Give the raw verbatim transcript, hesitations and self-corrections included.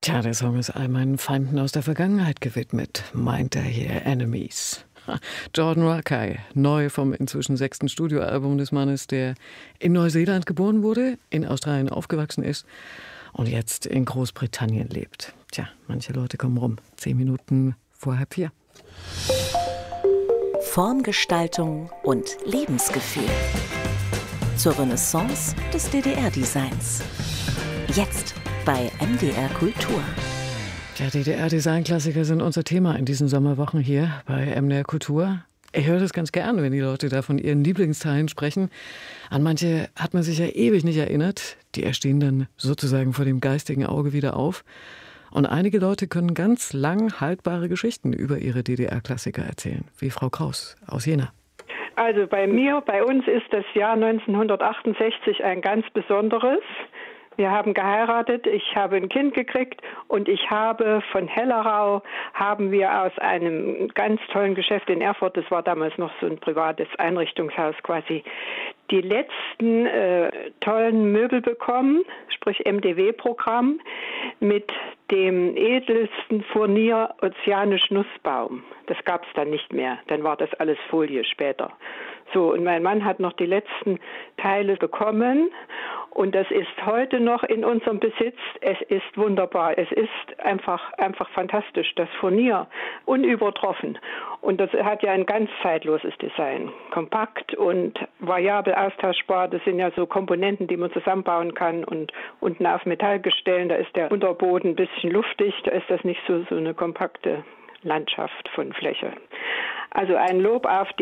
Tja, der Song ist all meinen Feinden aus der Vergangenheit gewidmet, meint er hier, Enemies. Jordan Rakei, neu vom inzwischen sechsten Studioalbum des Mannes, der in Neuseeland geboren wurde, in Australien aufgewachsen ist und jetzt in Großbritannien lebt. Tja, manche Leute kommen rum. Zehn Minuten vor halb vier. Formgestaltung und Lebensgefühl. Zur Renaissance des D D R-Designs. Jetzt bei M D R Kultur. Der D D R-Design-Klassiker sind unser Thema in diesen Sommerwochen hier bei M D R Kultur. Ich höre das ganz gern, wenn die Leute da von ihren Lieblingsteilen sprechen. An manche hat man sich ja ewig nicht erinnert. Die erstehen dann sozusagen vor dem geistigen Auge wieder auf. Und einige Leute können ganz lang haltbare Geschichten über ihre D D R-Klassiker erzählen, wie Frau Kraus aus Jena. Also bei mir, bei uns ist das Jahr neunzehnhundertachtundsechzig ein ganz besonderes. Wir haben geheiratet, ich habe ein Kind gekriegt und ich habe von Hellerau, haben wir aus einem ganz tollen Geschäft in Erfurt, das war damals noch so ein privates Einrichtungshaus quasi, die letzten äh, tollen Möbel bekommen, sprich M D W-Programm, mit dem edelsten Furnier Ozeanisch Nussbaum. Das gab es dann nicht mehr, dann war das alles Folie später. So, und mein Mann hat noch die letzten Teile bekommen und das ist heute noch in unserem Besitz. Es ist wunderbar, es ist einfach, einfach fantastisch, das Furnier, unübertroffen. Und das hat ja ein ganz zeitloses Design, kompakt und variabel austauschbar. Das sind ja so Komponenten, die man zusammenbauen kann und unten auf Metallgestellen, da ist der Unterboden ein bisschen luftig, da ist das nicht so, so eine kompakte Landschaft von Fläche. Also ein Lob auf die